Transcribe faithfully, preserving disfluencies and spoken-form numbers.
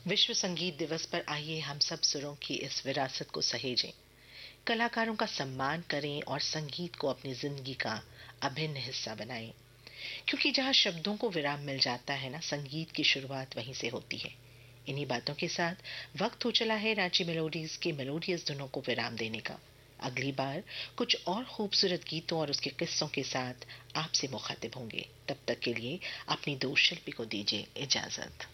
विश्व संगीत दिवस पर आइए हम सब सुरों की इस विरासत को सहेजें, कलाकारों का सम्मान करें और संगीत को अपनी जिंदगी का अभिन्न हिस्सा बनाएं। क्योंकि जहां शब्दों को विराम मिल जाता है ना, संगीत की शुरुआत वहीं से होती है। इन्हीं बातों के साथ वक्त हो चला है रांची मेलोडीज के मेलोडियस धुनों को विराम देने का। अगली बार कुछ और खूबसूरत गीतों और उसके किस्सों के साथ आपसे मुखातिब होंगे। तब तक के लिए अपनी दोस्त शिल्पी को दीजिए इजाजत।